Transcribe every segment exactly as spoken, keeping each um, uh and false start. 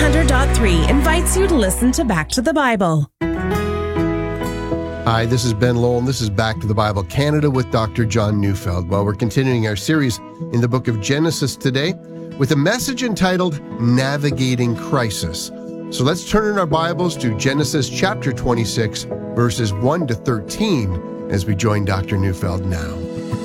hundred point three invites you to listen to Back to the Bible. Hi, this is Ben Lowell, and this is Back to the Bible Canada with Doctor John Neufeld. Well, we're continuing our series in the book of Genesis today with a message entitled Navigating Crisis. So let's turn in our Bibles to Genesis chapter twenty-six, verses one to thirteen, as we join Doctor Neufeld now.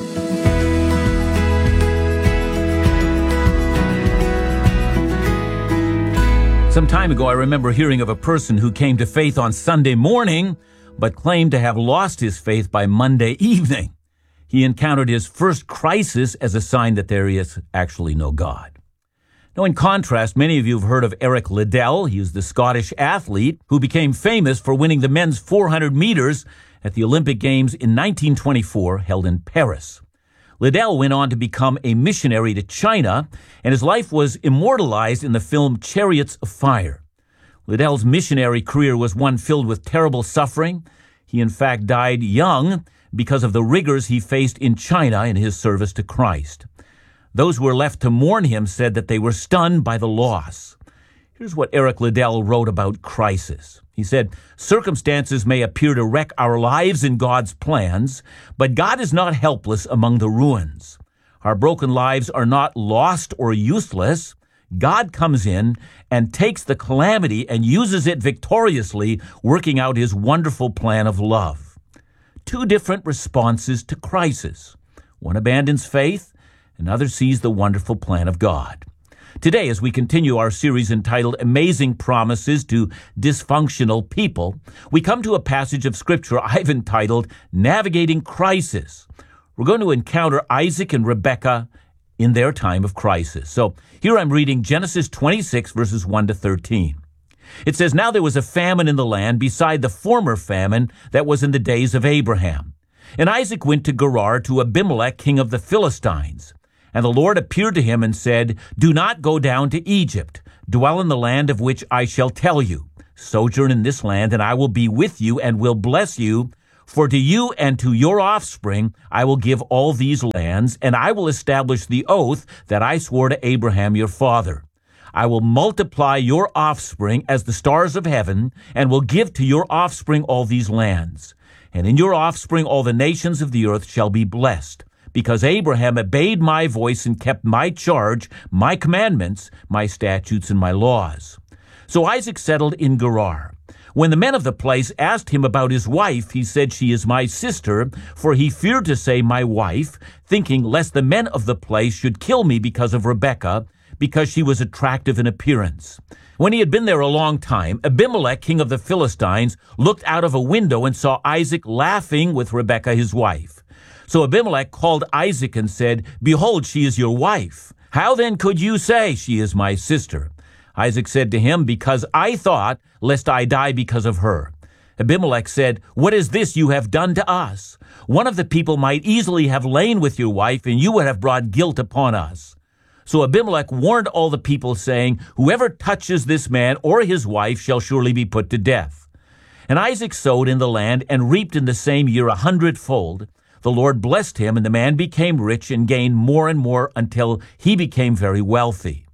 Some time ago, I remember hearing of a person who came to faith on Sunday morning, but claimed to have lost his faith by Monday evening. He encountered his first crisis as a sign that there is actually no God. Now, in contrast, many of you have heard of Eric Liddell. He is the Scottish athlete who became famous for winning the men's four hundred meters at the Olympic Games in nineteen twenty-four, held in Paris. Liddell went on to become a missionary to China, and his life was immortalized in the film Chariots of Fire. Liddell's missionary career was one filled with terrible suffering. He, in fact, died young because of the rigors he faced in China in his service to Christ. Those who were left to mourn him said that they were stunned by the loss. Here's what Eric Liddell wrote about crisis. He said, "Circumstances may appear to wreck our lives in God's plans, but God is not helpless among the ruins. Our broken lives are not lost or useless. God comes in and takes the calamity and uses it victoriously, working out his wonderful plan of love." Two different responses to crisis. One abandons faith, another sees the wonderful plan of God. Today, as we continue our series entitled Amazing Promises to Dysfunctional People, we come to a passage of Scripture I've entitled Navigating Crisis. We're going to encounter Isaac and Rebekah in their time of crisis. So here I'm reading Genesis twenty-six, verses one to thirteen. It says, "Now there was a famine in the land beside the former famine that was in the days of Abraham. And Isaac went to Gerar to Abimelech, king of the Philistines. And the Lord appeared to him and said, 'Do not go down to Egypt. Dwell in the land of which I shall tell you. Sojourn in this land, and I will be with you and will bless you. For to you and to your offspring I will give all these lands, and I will establish the oath that I swore to Abraham your father. I will multiply your offspring as the stars of heaven, and will give to your offspring all these lands. And in your offspring all the nations of the earth shall be blessed, because Abraham obeyed my voice and kept my charge, my commandments, my statutes, and my laws.' So Isaac settled in Gerar. When the men of the place asked him about his wife, he said, 'She is my sister,' for he feared to say 'my wife,' thinking lest the men of the place should kill me because of Rebekah, because she was attractive in appearance. When he had been there a long time, Abimelech, king of the Philistines, looked out of a window and saw Isaac laughing with Rebekah his wife. So Abimelech called Isaac and said, 'Behold, she is your wife. How then could you say, she is my sister?' Isaac said to him, 'Because I thought, lest I die because of her.' Abimelech said, 'What is this you have done to us? One of the people might easily have lain with your wife, and you would have brought guilt upon us.' So Abimelech warned all the people, saying, 'Whoever touches this man or his wife shall surely be put to death.' And Isaac sowed in the land and reaped in the same year a hundredfold. The Lord blessed him, and the man became rich and gained more and more until he became very wealthy."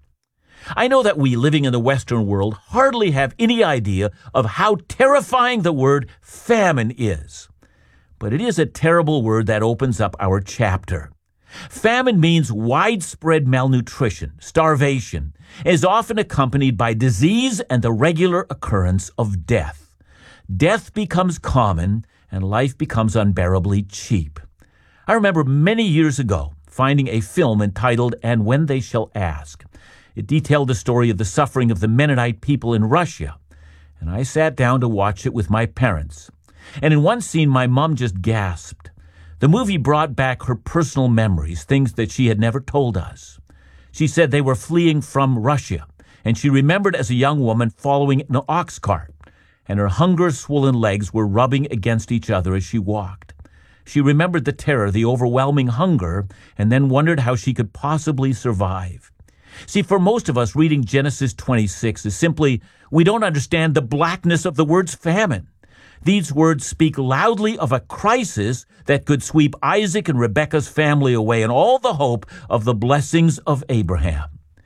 I know that we living in the Western world hardly have any idea of how terrifying the word famine is. But it is a terrible word that opens up our chapter. Famine means widespread malnutrition, starvation, and is often accompanied by disease and the regular occurrence of death. Death becomes common, and life becomes unbearably cheap. I remember many years ago finding a film entitled And When They Shall Ask. It detailed the story of the suffering of the Mennonite people in Russia, and I sat down to watch it with my parents. And in one scene, my mom just gasped. The movie brought back her personal memories, things that she had never told us. She said they were fleeing from Russia, and she remembered as a young woman following an ox cart, and her hunger-swollen legs were rubbing against each other as she walked. She remembered the terror, the overwhelming hunger, and then wondered how she could possibly survive. See, for most of us, reading Genesis twenty-six is simply, we don't understand the blackness of the words famine. These words speak loudly of a crisis that could sweep Isaac and Rebekah's family away and all the hope of the blessings of Abraham.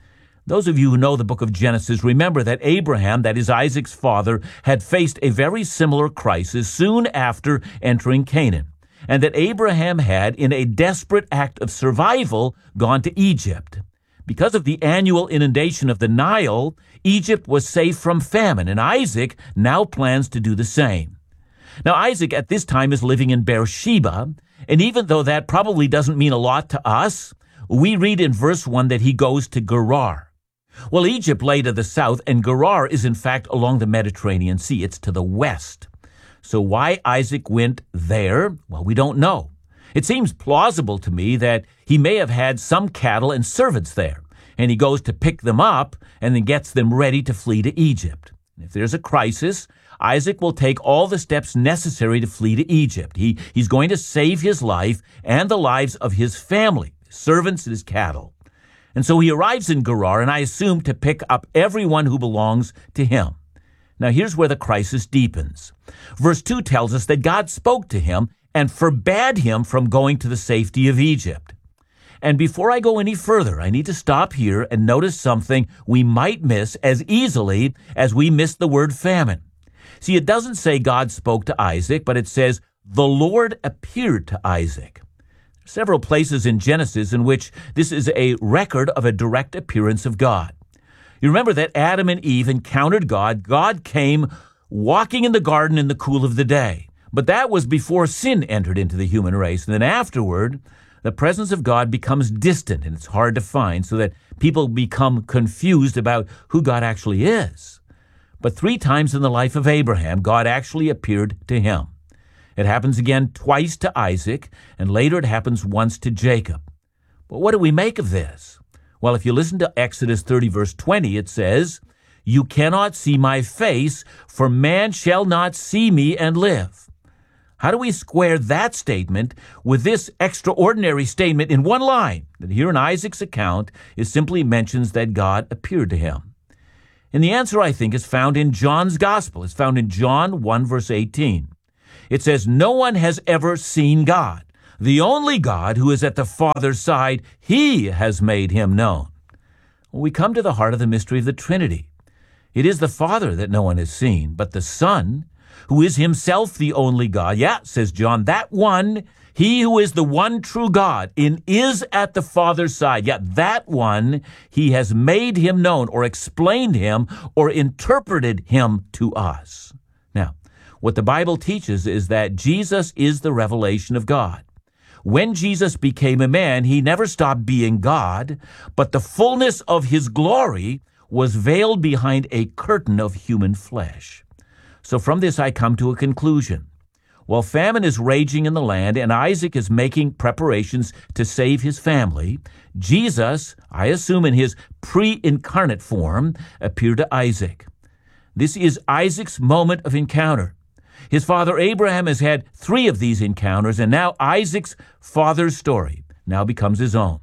Those of you who know the book of Genesis remember that Abraham, that is Isaac's father, had faced a very similar crisis soon after entering Canaan, and that Abraham had, in a desperate act of survival, gone to Egypt. Because of the annual inundation of the Nile, Egypt was safe from famine, and Isaac now plans to do the same. Now, Isaac at this time is living in Beersheba, and even though that probably doesn't mean a lot to us, we read in verse one that he goes to Gerar. Well, Egypt lay to the south, and Gerar is in fact along the Mediterranean Sea. It's to the west. So why Isaac went there? Well, we don't know. It seems plausible to me that he may have had some cattle and servants there, and he goes to pick them up and then gets them ready to flee to Egypt. If there's a crisis, Isaac will take all the steps necessary to flee to Egypt. He, he's going to save his life and the lives of his family, his servants and his cattle. And so he arrives in Gerar, and I assume to pick up everyone who belongs to him. Now here's where the crisis deepens. Verse two tells us that God spoke to him and forbade him from going to the safety of Egypt. And before I go any further, I need to stop here and notice something we might miss as easily as we miss the word famine. See, it doesn't say God spoke to Isaac, but it says the Lord appeared to Isaac. Several places in Genesis in which this is a record of a direct appearance of God. You remember that Adam and Eve encountered God. God came walking in the garden in the cool of the day. But that was before sin entered into the human race. And then afterward, the presence of God becomes distant and it's hard to find, so that people become confused about who God actually is. But three times in the life of Abraham, God actually appeared to him. It happens again twice to Isaac, and later it happens once to Jacob. But what do we make of this? Well, if you listen to Exodus thirty, verse twenty, it says, "You cannot see my face, for man shall not see me and live." How do we square that statement with this extraordinary statement in one line that here in Isaac's account is simply mentions that God appeared to him? And the answer, I think, is found in John's Gospel. It's found in John one, verse eighteen. It says, "No one has ever seen God. The only God who is at the Father's side, he has made him known." Well, we come to the heart of the mystery of the Trinity. It is the Father that no one has seen, but the Son, who is himself the only God. Yeah, says John, that one, he who is the one true God and is at the Father's side. Yeah, that one, he has made him known or explained him or interpreted him to us. Now, what the Bible teaches is that Jesus is the revelation of God. When Jesus became a man, he never stopped being God, but the fullness of his glory was veiled behind a curtain of human flesh. So from this I come to a conclusion. While famine is raging in the land and Isaac is making preparations to save his family, Jesus, I assume in his pre-incarnate form, appeared to Isaac. This is Isaac's moment of encounter. His father Abraham has had three of these encounters, and now Isaac's father's story now becomes his own.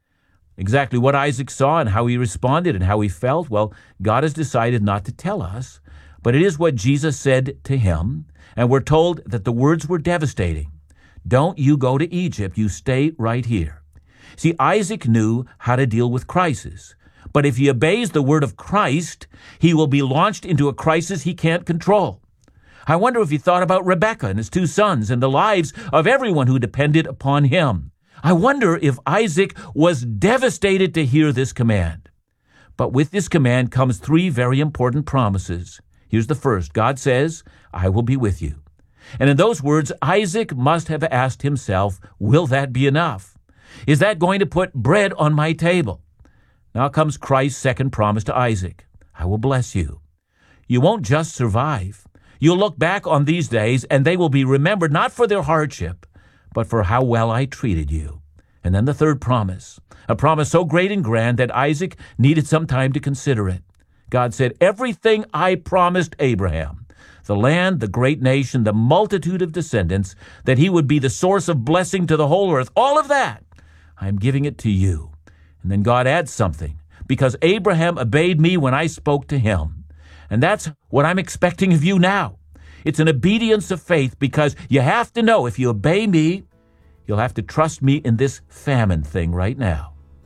Exactly what Isaac saw and how he responded and how he felt, well, God has decided not to tell us, but it is what Jesus said to him, and we're told that the words were devastating. Don't you go to Egypt, you stay right here. See, Isaac knew how to deal with crisis, but if he obeys the word of Christ, he will be launched into a crisis he can't control. I wonder if he thought about Rebekah and his two sons and the lives of everyone who depended upon him. I wonder if Isaac was devastated to hear this command. But with this command comes three very important promises. Here's the first. God says, "I will be with you." And in those words, Isaac must have asked himself, will that be enough? Is that going to put bread on my table? Now comes Christ's second promise to Isaac. I will bless you. You won't just survive. You'll look back on these days, and they will be remembered not for their hardship, but for how well I treated you. And then the third promise, a promise so great and grand that Isaac needed some time to consider it. God said, everything I promised Abraham, the land, the great nation, the multitude of descendants, that he would be the source of blessing to the whole earth, all of that, I'm giving it to you. And then God adds something, because Abraham obeyed me when I spoke to him. And that's what I'm expecting of you now. It's an obedience of faith, because you have to know if you obey me, you'll have to trust me in this famine thing right now.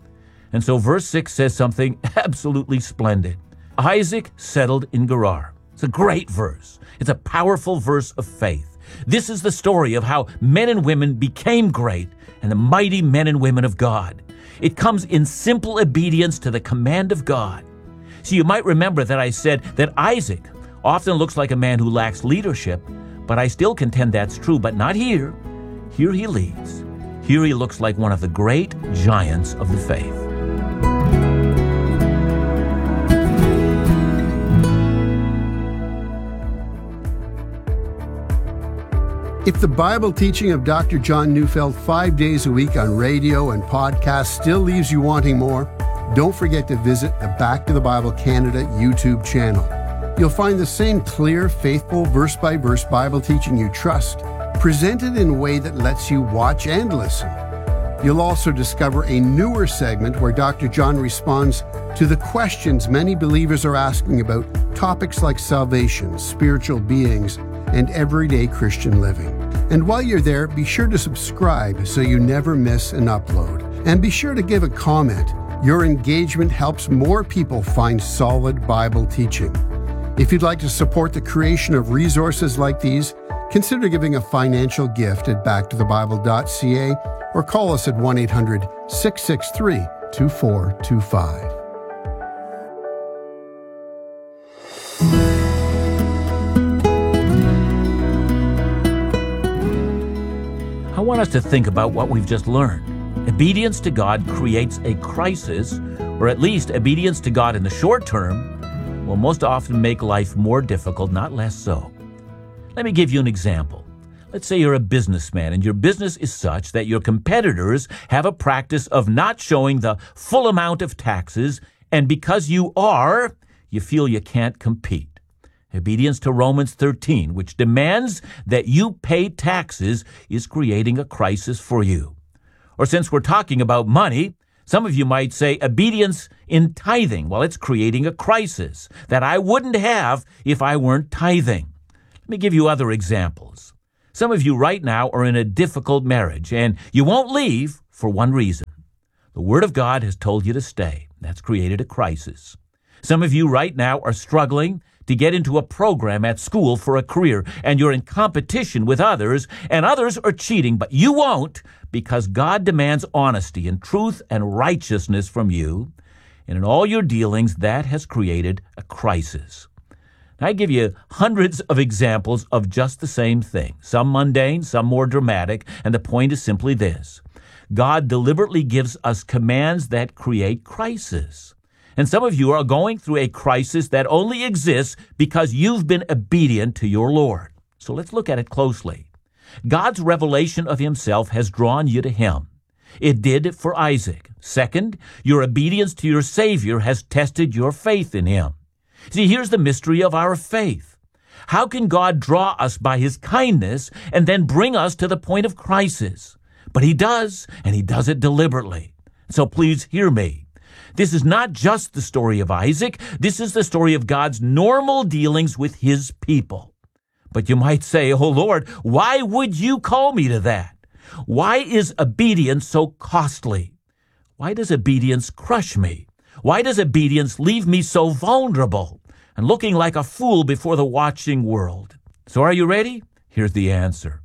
And so verse six says something absolutely splendid. Isaac settled in Gerar. It's a great verse. It's a powerful verse of faith. This is the story of how men and women became great and the mighty men and women of God. It comes in simple obedience to the command of God. So you might remember that I said that Isaac often looks like a man who lacks leadership, but I still contend that's true, but not here. Here he leads. Here he looks like one of the great giants of the faith. If the Bible teaching of Doctor John Neufeld five days a week on radio and podcast still leaves you wanting more, don't forget to visit the Back to the Bible Canada YouTube channel. You'll find the same clear, faithful, verse-by-verse Bible teaching you trust, presented in a way that lets you watch and listen. You'll also discover a newer segment where Doctor John responds to the questions many believers are asking about topics like salvation, spiritual beings, and everyday Christian living. And while you're there, be sure to subscribe so you never miss an upload. And be sure to give a comment. Your engagement helps more people find solid Bible teaching. If you'd like to support the creation of resources like these, consider giving a financial gift at back to the bible dot c a or call us at one eight hundred, six six three, two four two five. I want us to think about what we've just learned. Obedience to God creates a crisis, or at least obedience to God in the short term will most often make life more difficult, not less so. Let me give you an example. Let's say you're a businessman and your business is such that your competitors have a practice of not showing the full amount of taxes, and because you are, you feel you can't compete. Obedience to Romans thirteen, which demands that you pay taxes, is creating a crisis for you. Or since we're talking about money, some of you might say obedience in tithing. Well, it's creating a crisis that I wouldn't have if I weren't tithing. Let me give you other examples. Some of you right now are in a difficult marriage, and you won't leave for one reason. The Word of God has told you to stay. That's created a crisis. Some of you right now are struggling to get into a program at school for a career, and you're in competition with others, and others are cheating, but you won't, because God demands honesty and truth and righteousness from you. And in all your dealings, that has created a crisis. I give you hundreds of examples of just the same thing, some mundane, some more dramatic, and the point is simply this. God deliberately gives us commands that create crisis. And some of you are going through a crisis that only exists because you've been obedient to your Lord. So let's look at it closely. God's revelation of himself has drawn you to him. It did for Isaac. Second, your obedience to your Savior has tested your faith in him. See, here's the mystery of our faith. How can God draw us by his kindness and then bring us to the point of crisis? But he does, and he does it deliberately. So please hear me. This is not just the story of Isaac. This is the story of God's normal dealings with his people. But you might say, oh Lord, why would you call me to that? Why is obedience so costly? Why does obedience crush me? Why does obedience leave me so vulnerable and looking like a fool before the watching world? So are you ready? Here's the answer.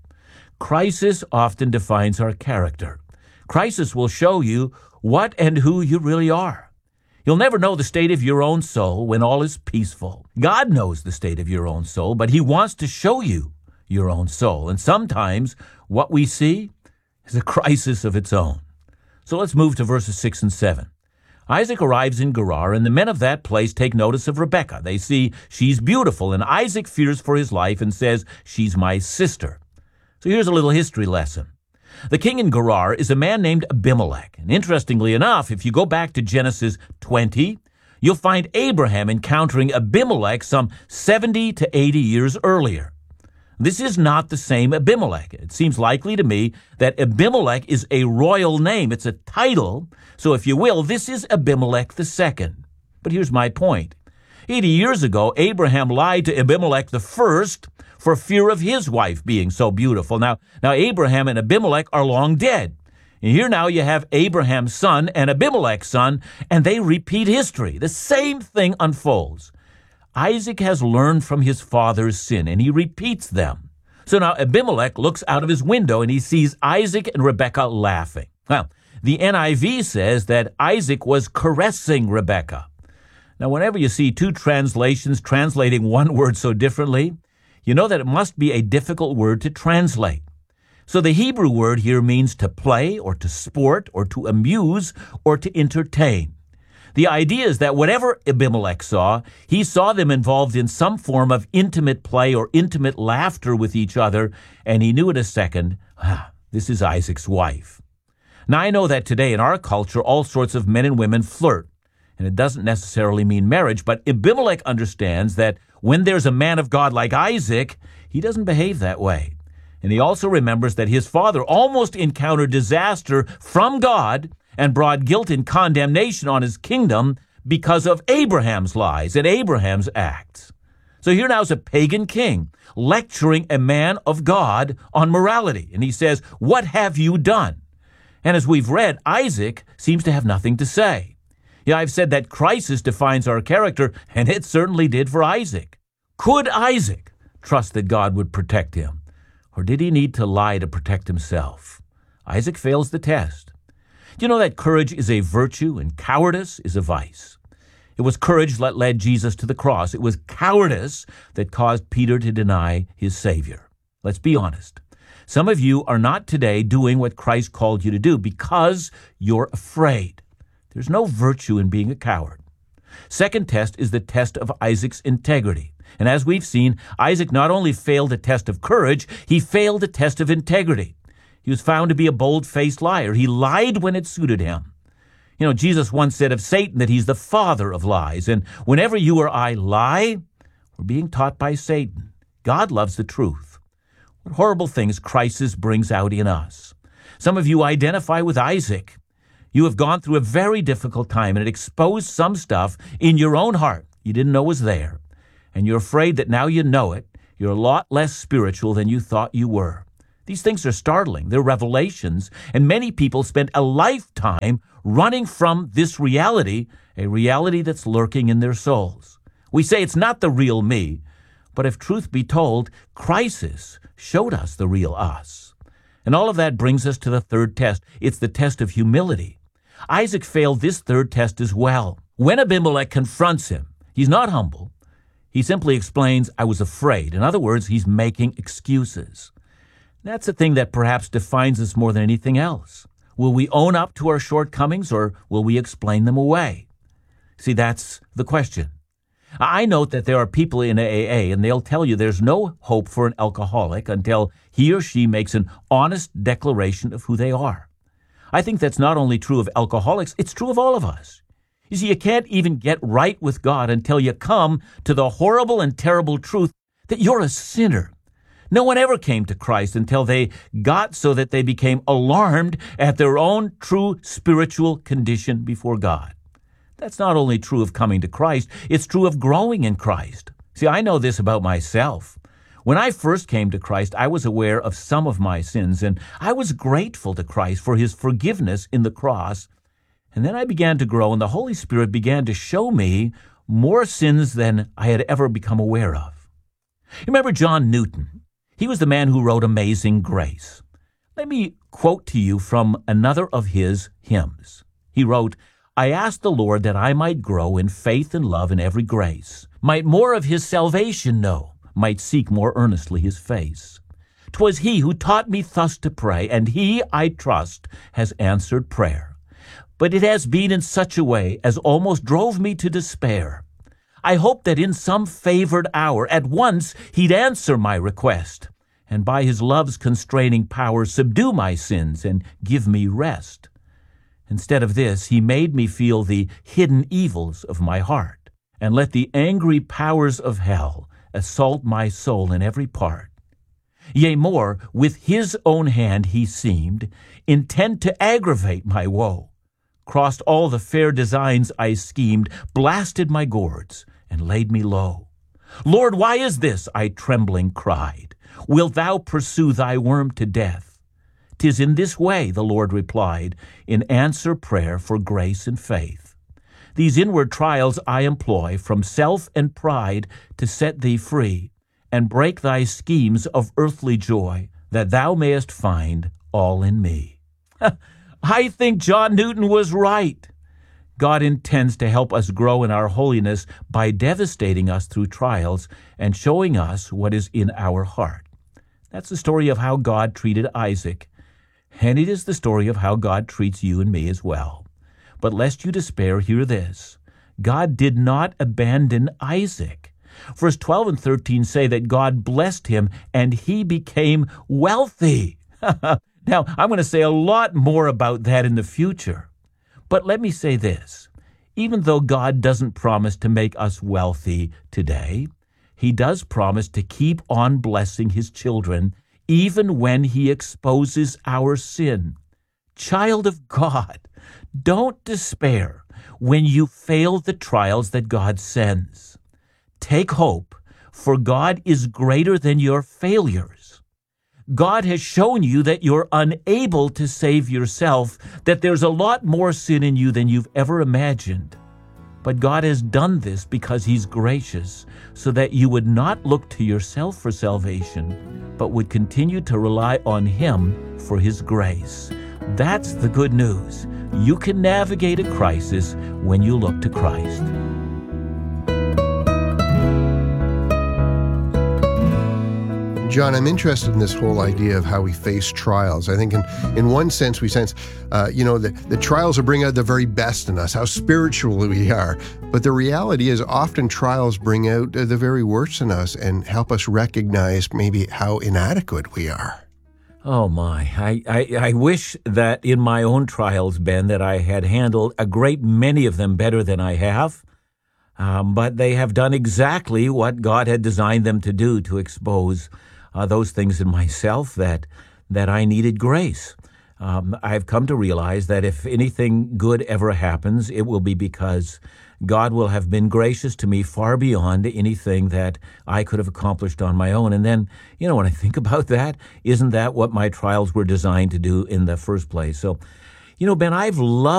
Crisis often defines our character. Crisis will show you what and who you really are. You'll never know the state of your own soul when all is peaceful. God knows the state of your own soul, but he wants to show you your own soul. And sometimes what we see is a crisis of its own. So let's move to verses six and seven. Isaac arrives in Gerar, and the men of that place take notice of Rebekah. They see she's beautiful, and Isaac fears for his life and says, she's my sister. So here's a little history lesson. The king in Gerar is a man named Abimelech. And interestingly enough, if you go back to Genesis twenty, you'll find Abraham encountering Abimelech some seventy to eighty years earlier. This is not the same Abimelech. It seems likely to me that Abimelech is a royal name. It's a title. So if you will, this is Abimelech the second. But here's my point. eighty years ago, Abraham lied to Abimelech the first for fear of his wife being so beautiful. Now, now Abraham and Abimelech are long dead. And here now you have Abraham's son and Abimelech's son, and they repeat history. The same thing unfolds. Isaac has learned from his father's sin, and he repeats them. So now Abimelech looks out of his window, and he sees Isaac and Rebekah laughing. Well, the N I V says that Isaac was caressing Rebekah. Now, whenever you see two translations translating one word so differently, you know that it must be a difficult word to translate. So the Hebrew word here means to play or to sport or to amuse or to entertain. The idea is that whatever Abimelech saw, he saw them involved in some form of intimate play or intimate laughter with each other, and he knew in a second, ah, this is Isaac's wife. Now, I know that today in our culture, all sorts of men and women flirt, and it doesn't necessarily mean marriage, but Abimelech understands that when there's a man of God like Isaac, he doesn't behave that way. And he also remembers that his father almost encountered disaster from God and brought guilt and condemnation on his kingdom because of Abraham's lies and Abraham's acts. So here now is a pagan king lecturing a man of God on morality. And he says, "What have you done?" And as we've read, Isaac seems to have nothing to say. Yeah, I've said that crisis defines our character, and it certainly did for Isaac. Could Isaac trust that God would protect him? Or did he need to lie to protect himself? Isaac fails the test. Do you know that courage is a virtue and cowardice is a vice? It was courage that led Jesus to the cross. It was cowardice that caused Peter to deny his Savior. Let's be honest. Some of you are not today doing what Christ called you to do because you're afraid. There's no virtue in being a coward. Second test is the test of Isaac's integrity. And as we've seen, Isaac not only failed the test of courage, he failed the test of integrity. He was found to be a bold-faced liar. He lied when it suited him. You know, Jesus once said of Satan that he's the father of lies. And whenever you or I lie, we're being taught by Satan. God loves the truth. What horrible things crisis brings out in us. Some of you identify with Isaac. You have gone through a very difficult time, and it exposed some stuff in your own heart you didn't know was there. And you're afraid that now you know it, you're a lot less spiritual than you thought you were. These things are startling. They're revelations, and many people spend a lifetime running from this reality, a reality that's lurking in their souls. We say it's not the real me, but if truth be told, crisis showed us the real us. And all of that brings us to the third test. It's the test of humility. Isaac failed this third test as well. When Abimelech confronts him, he's not humble. He simply explains, "I was afraid." In other words, he's making excuses. That's the thing that perhaps defines us more than anything else. Will we own up to our shortcomings, or will we explain them away? See, that's the question. I note that there are people in A A, and they'll tell you there's no hope for an alcoholic until he or she makes an honest declaration of who they are. I think that's not only true of alcoholics, it's true of all of us. You see, you can't even get right with God until you come to the horrible and terrible truth that you're a sinner. No one ever came to Christ until they got so that they became alarmed at their own true spiritual condition before God. That's not only true of coming to Christ, it's true of growing in Christ. See, I know this about myself. When I first came to Christ, I was aware of some of my sins, and I was grateful to Christ for his forgiveness in the cross. And then I began to grow, and the Holy Spirit began to show me more sins than I had ever become aware of. You remember John Newton? He was the man who wrote Amazing Grace. Let me quote to you from another of his hymns. He wrote, "I asked the Lord that I might grow in faith and love and every grace, might more of his salvation know, might seek more earnestly his face. 'Twas he who taught me thus to pray, and he, I trust, has answered prayer. But it has been in such a way as almost drove me to despair. I hoped that in some favored hour at once he'd answer my request, and by his love's constraining power subdue my sins and give me rest. Instead of this, he made me feel the hidden evils of my heart, and let the angry powers of hell assault my soul in every part. Yea, more, with his own hand he seemed intent to aggravate my woe, crossed all the fair designs I schemed, blasted my gourds, and laid me low. Lord, why is this? I trembling cried. Wilt thou pursue thy worm to death? "'Tis in this way," the Lord replied, "in answer prayer for grace and faith. These inward trials I employ from self and pride to set thee free, and break thy schemes of earthly joy, that thou mayest find all in me." I think John Newton was right. God intends to help us grow in our holiness by devastating us through trials and showing us what is in our heart. That's the story of how God treated Isaac, and it is the story of how God treats you and me as well. But lest you despair, hear this: God did not abandon Isaac. Verse twelve and thirteen say that God blessed him and he became wealthy. Now, I'm going to say a lot more about that in the future. But let me say this: even though God doesn't promise to make us wealthy today, he does promise to keep on blessing his children even when he exposes our sin. Child of God, don't despair when you fail the trials that God sends. Take hope, for God is greater than your failures. God has shown you that you're unable to save yourself, that there's a lot more sin in you than you've ever imagined. But God has done this because he's gracious, so that you would not look to yourself for salvation, but would continue to rely on him for his grace. That's the good news. You can navigate a crisis when you look to Christ. John, I'm interested in this whole idea of how we face trials. I think in, in one sense, we sense, uh, you know, the, the trials will bring out the very best in us, how spiritual we are. But the reality is often trials bring out the very worst in us and help us recognize maybe how inadequate we are. Oh my, I, I, I wish that in my own trials, Ben, that I had handled a great many of them better than I have. Um, but they have done exactly what God had designed them to do, to expose Uh, those things in myself that that I needed grace. Um, I've come to realize that if anything good ever happens, it will be because God will have been gracious to me far beyond anything that I could have accomplished on my own. And then, you know, when I think about that, isn't that what my trials were designed to do in the first place? So, you know, Ben, I've loved